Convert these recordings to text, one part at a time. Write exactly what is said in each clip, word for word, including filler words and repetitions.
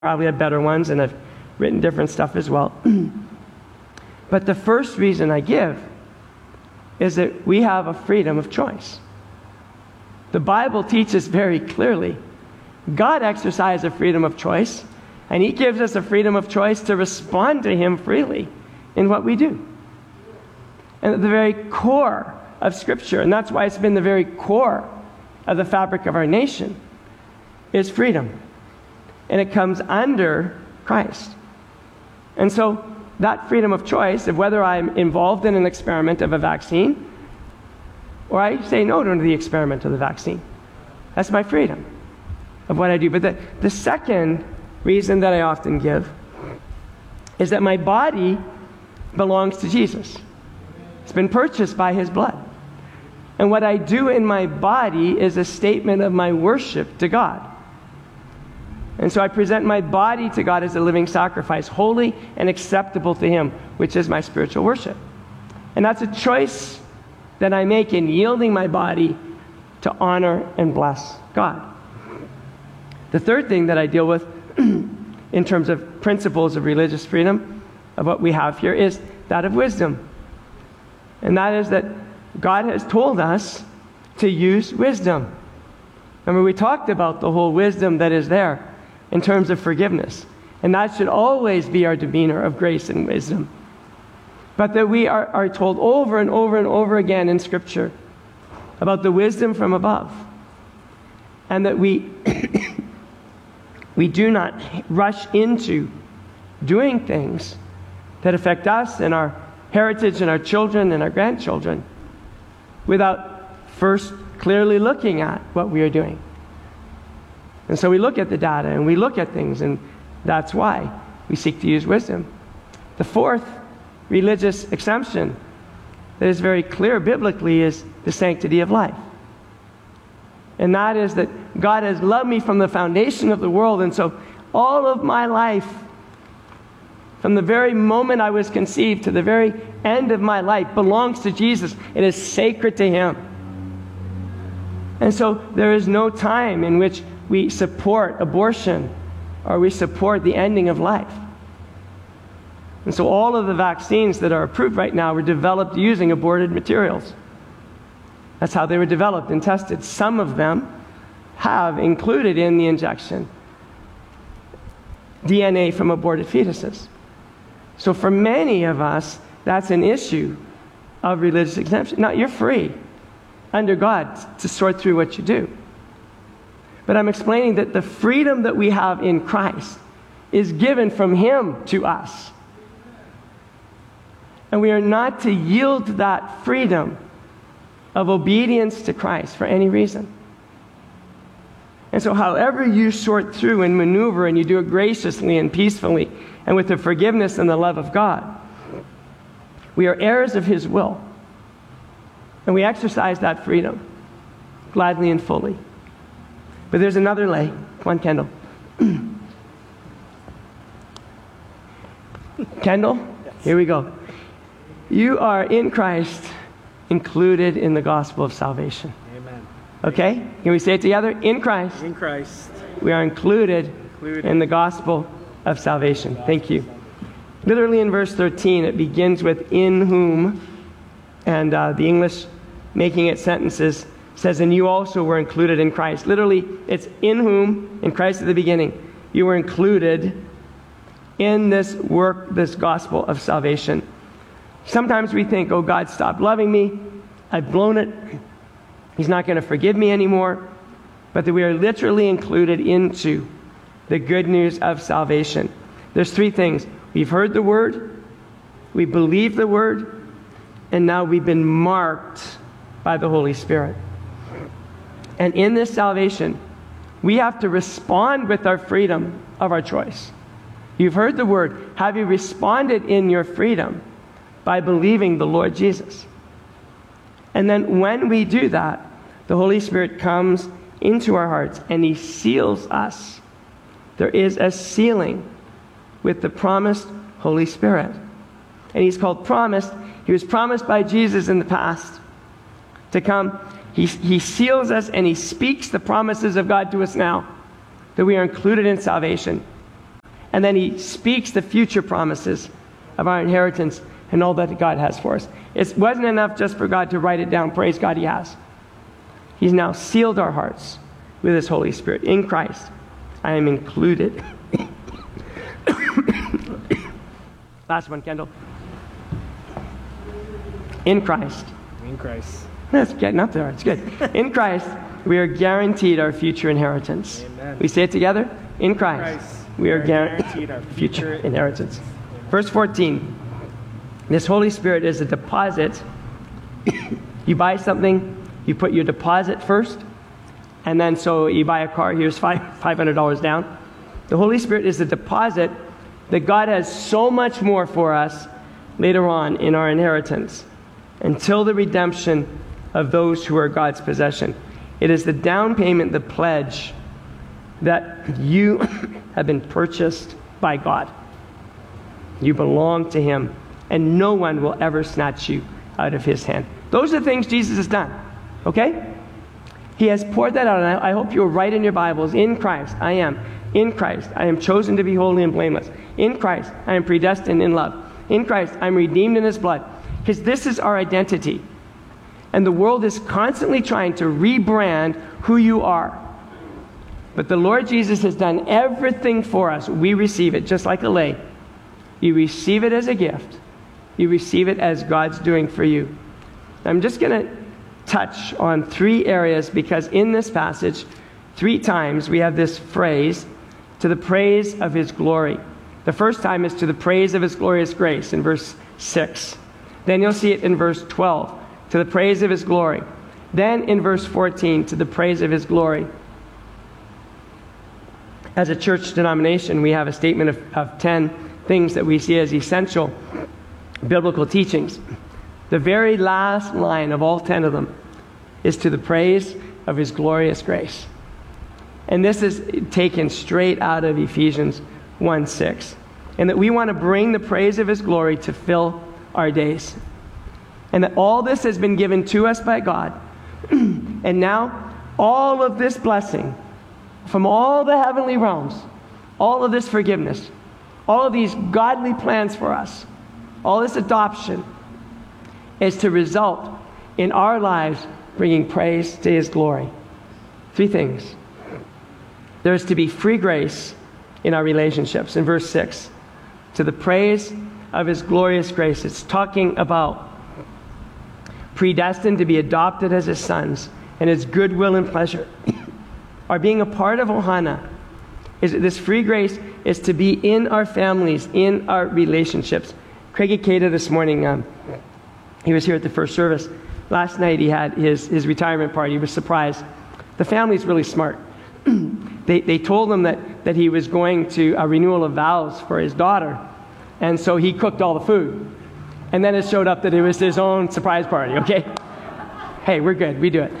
probably have better ones, and I've written different stuff as well. But the first reason I give is that we have a freedom of choice. The Bible teaches very clearly God exercised a freedom of choice, and He gives us a freedom of choice to respond to Him freely in what we do. And at the very core of Scripture, and that's why it's been the very core of the fabric of our nation, is freedom. And it comes under Christ. And so that freedom of choice of whether I'm involved in an experiment of a vaccine or I say no to the experiment of the vaccine, that's my freedom of what I do. But the, the second reason that I often give is that my body belongs to Jesus. It's been purchased by His blood. And what I do in my body is a statement of my worship to God. And so I present my body to God as a living sacrifice, holy and acceptable to Him, which is my spiritual worship. And that's a choice that I make in yielding my body to honor and bless God. The third thing that I deal with in terms of principles of religious freedom, of what we have here, is that of wisdom. And that is that God has told us to use wisdom. Remember, we talked about the whole wisdom that is there in terms of forgiveness. And that should always be our demeanor of grace and wisdom. But that we are, are told over and over and over again in Scripture about the wisdom from above. And that we, we do not rush into doing things that affect us and our heritage and our children and our grandchildren without first clearly looking at what we are doing. And so we look at the data and we look at things, and that's why we seek to use wisdom. The fourth religious exemption that is very clear biblically is the sanctity of life. And that is that God has loved me from the foundation of the world, and so all of my life, from the very moment I was conceived to the very end of my life, belongs to Jesus. It is sacred to Him. And so there is no time in which we support abortion or we support the ending of life. And so all of the vaccines that are approved right now were developed using aborted materials. That's how they were developed and tested. Some of them have included in the injection D N A from aborted fetuses. So for many of us, that's an issue of religious exemption. Now, you're free under God to sort through what you do. But I'm explaining that the freedom that we have in Christ is given from Him to us. And we are not to yield that freedom of obedience to Christ for any reason. And so however you sort through and maneuver, and you do it graciously and peacefully and with the forgiveness and the love of God, we are heirs of His will. And we exercise that freedom gladly and fully. But there's another lay. Come on, Kendall. Kendall, here we go. You are in Christ, included in the gospel of salvation. Amen. Okay? Can we say it together? In Christ. In Christ. We are included, included in the gospel of salvation. Thank you. Literally in verse thirteen, it begins with "in whom," and uh, the English making it sentences says, "and you also were included in Christ." Literally, it's "in whom," in Christ at the beginning. You were included in this work, this gospel of salvation. Sometimes we think, oh, God stopped loving me. I've blown it. He's not going to forgive me anymore. But that we are literally included into the good news of salvation. There's three things. We've heard the word, we believe the word, and now we've been marked by the Holy Spirit. And in this salvation, we have to respond with our freedom of our choice. You've heard the word. Have you responded in your freedom by believing the Lord Jesus? And then when we do that, the Holy Spirit comes into our hearts and He seals us. There is a sealing with the promised Holy Spirit. And He's called promised. He was promised by Jesus in the past to come. He, he seals us and He speaks the promises of God to us now, that we are included in salvation. And then he speaks the future promises of our inheritance and all that God has for us. It wasn't enough just for God to write it down. Praise God, he has. He's now sealed our hearts with his Holy Spirit. In Christ, I am included. Last one, Kendall. In Christ. In Christ. That's getting up there. It's good. In Christ, we are guaranteed our future inheritance. Amen. We say it together. In Christ, Christ we are we are guaranteed, guaranteed our future future inheritance. Verse fourteen. This Holy Spirit is a deposit. You buy something, you put your deposit first, and then so you buy a car, here's five hundred dollars down. The Holy Spirit is a deposit that God has so much more for us later on in our inheritance, until the redemption of those who are God's possession. It is the down payment, the pledge, that you have been purchased by God. You belong to him, and no one will ever snatch you out of his hand. Those are the things Jesus has done, okay? He has poured that out, and I, I hope you'll write in your Bibles, in Christ, I am. In Christ, I am chosen to be holy and blameless. In Christ, I am predestined in love. In Christ, I'm redeemed in his blood. Because this is our identity. And the world is constantly trying to rebrand who you are. But the Lord Jesus has done everything for us. We receive it, just like a lay. You receive it as a gift. You receive it as God's doing for you. I'm just going to touch on three areas, because in this passage, three times we have this phrase, to the praise of his glory. The first time is to the praise of his glorious grace in verse six. Then you'll see it in verse twelve, to the praise of his glory. Then in verse fourteen, to the praise of his glory. As a church denomination, we have a statement of, of ten things that we see as essential biblical teachings. The very last line of all ten of them is to the praise of his glorious grace. And this is taken straight out of Ephesians one six. And that we want to bring the praise of his glory to fill our days. And that all this has been given to us by God. And now, all of this blessing from all the heavenly realms, all of this forgiveness, all of these godly plans for us, all this adoption is to result in our lives bringing praise to his glory. Three things. There is to be free grace in our relationships. In verse six, to the praise of his glorious grace. It's talking about predestined to be adopted as his sons, and his goodwill and pleasure. Our being a part of Ohana is that this free grace is to be in our families, in our relationships. Craig Ikeda this morning, um, he was here at the first service. Last night he had his, his retirement party. He was surprised. The family's really smart. they, they told him that, that he was going to a renewal of vows for his daughter. And so he cooked all the food. And then it showed up that it was his own surprise party, okay? Hey, we're good. We do it.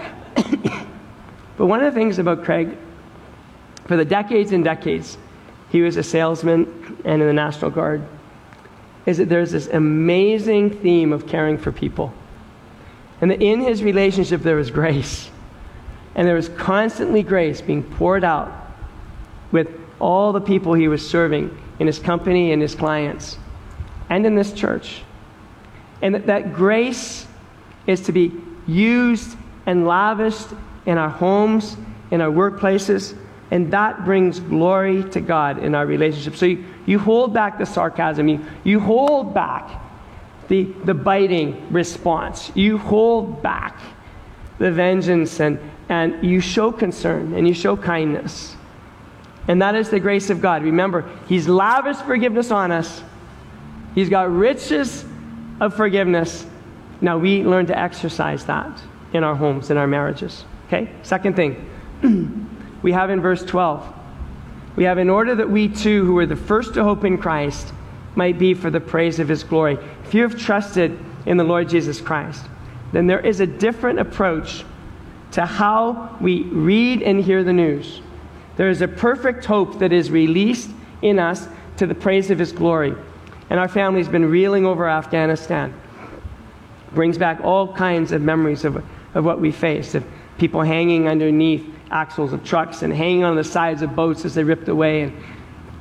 But one of the things about Craig, for the decades and decades, he was a salesman and in the National Guard, is that there's this amazing theme of caring for people. And that in his relationship there was grace. And there was constantly grace being poured out with all the people he was serving in his company and his clients and in this church. And that, that grace is to be used and lavished in our homes, in our workplaces, and that brings glory to God in our relationships. So you, you hold back the sarcasm, you, you hold back the, the biting response, you hold back the vengeance, and, and you show concern and you show kindness. And that is the grace of God. Remember, he's lavished forgiveness on us. He's got riches of forgiveness. Now we learn to exercise that in our homes, in our marriages. Okay? Second thing, we have in verse twelve, we have in order that we too, who are the first to hope in Christ, might be for the praise of his glory. If you have trusted in the Lord Jesus Christ, then there is a different approach to how we read and hear the news. There is a perfect hope that is released in us to the praise of his glory. And our family's been reeling over Afghanistan. Brings back all kinds of memories of, of what we faced, of people hanging underneath axles of trucks and hanging on the sides of boats as they ripped away. And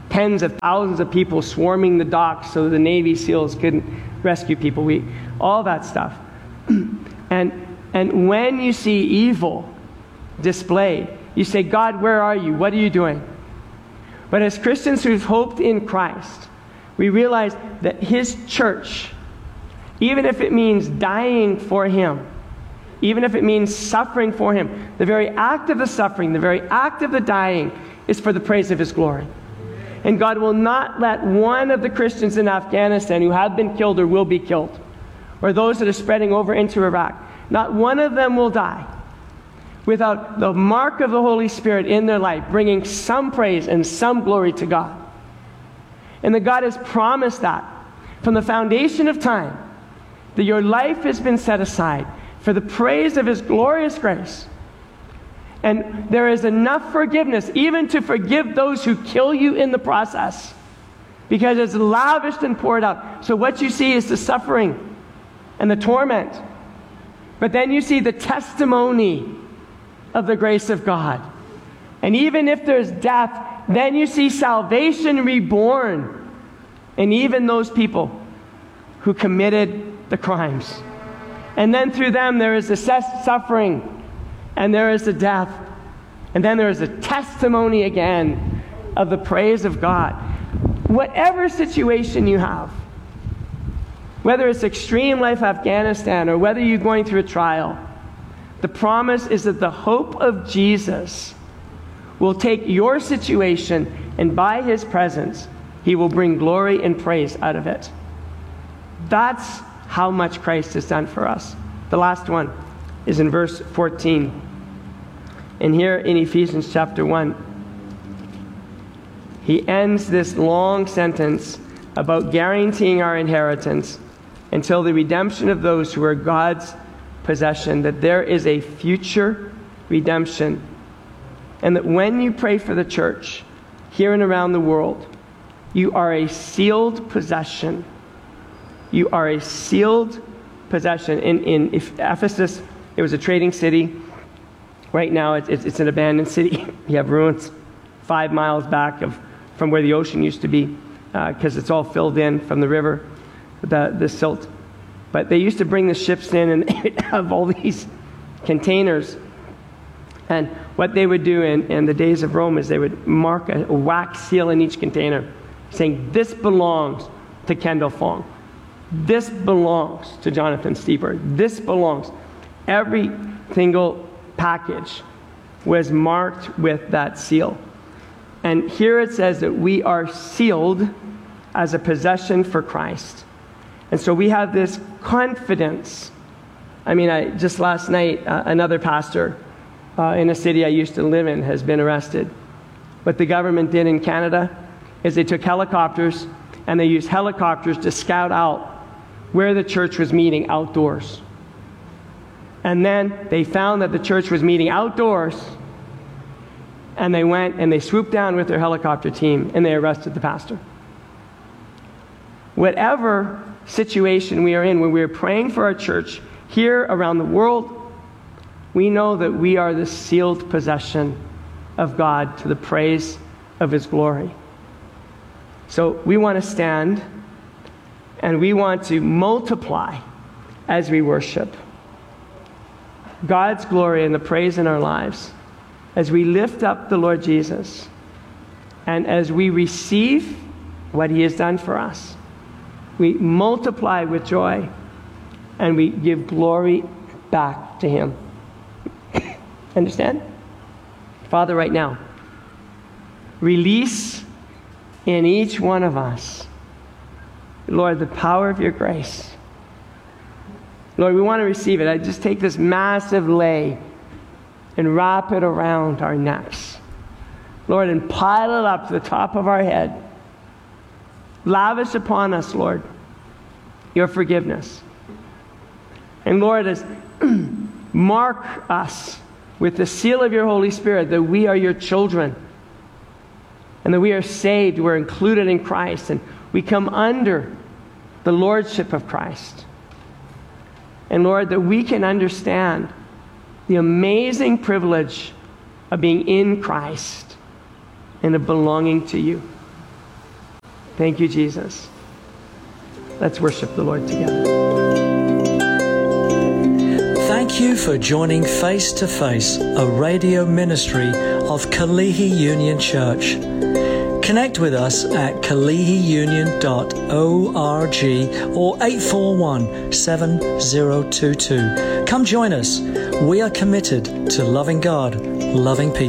tens of thousands of people swarming the docks so the Navy SEALs couldn't rescue people. We, all that stuff. and, and when you see evil displayed, you say, God, where are you? What are you doing? But as Christians who've hoped in Christ, we realize that his church, even if it means dying for him, even if it means suffering for him, the very act of the suffering, the very act of the dying is for the praise of his glory. And God will not let one of the Christians in Afghanistan who have been killed or will be killed, or those that are spreading over into Iraq, not one of them will die without the mark of the Holy Spirit in their life, bringing some praise and some glory to God. And that God has promised that from the foundation of time, that your life has been set aside for the praise of his glorious grace. And there is enough forgiveness even to forgive those who kill you in the process, because it's lavished and poured out. So what you see is the suffering and the torment, but then you see the testimony of the grace of God. And even if there's death, then you see salvation reborn. And even those people who committed the crimes. And then through them there is the suffering, and there is the death, and then there is a testimony again of the praise of God. Whatever situation you have, whether it's extreme life Afghanistan or whether you're going through a trial, the promise is that the hope of Jesus will take your situation, and by his presence, he will bring glory and praise out of it. That's how much Christ has done for us. The last one is in verse fourteen. And here in Ephesians chapter one, he ends this long sentence about guaranteeing our inheritance until the redemption of those who are God's possession, that there is a future redemption. And that when you pray for the church here and around the world, you are a sealed possession. You are a sealed possession. In, in Ephesus, it was a trading city. Right now, it's, it's, it's an abandoned city. You have ruins five miles back of from where the ocean used to be, because uh, it's all filled in from the river, the, the silt. But they used to bring the ships in, and they would have all these containers. And what they would do in, in the days of Rome is they would mark a, a wax seal in each container, saying, this belongs to Kendall Fong. This belongs to Jonathan Steeper. This belongs. Every single package was marked with that seal. And here it says that we are sealed as a possession for Christ. And so we have this confidence. I mean, I just last night, uh, another pastor uh, in a city I used to live in has been arrested. What the government did in Canada is they took helicopters, and they used helicopters to scout out where the church was meeting outdoors. And then they found that the church was meeting outdoors, and they went and they swooped down with their helicopter team, and they arrested the pastor. Whatever situation we are in, when we are praying for our church here around the world, we know that we are the sealed possession of God to the praise of his glory. So we want to stand, and we want to multiply as we worship God's glory and the praise in our lives, as we lift up the Lord Jesus, and as we receive what he has done for us. We multiply with joy, and we give glory back to him. Understand? Father, right now, release in each one of us, Lord, the power of your grace. Lord, we want to receive it. I just take this massive lei and wrap it around our necks, Lord, and pile it up to the top of our head. Lavish upon us, Lord, your forgiveness. And Lord, as mark us with the seal of your Holy Spirit, that we are your children, and that we are saved, we're included in Christ, and we come under the lordship of Christ. And Lord, that we can understand the amazing privilege of being in Christ and of belonging to you. Thank you, Jesus. Let's worship the Lord together. Thank you for joining Face to Face, a radio ministry of Kalihi Union Church. Connect with us at kalihi union dot org or eight four one, seven zero two two. Come join us. We are committed to loving God, loving people.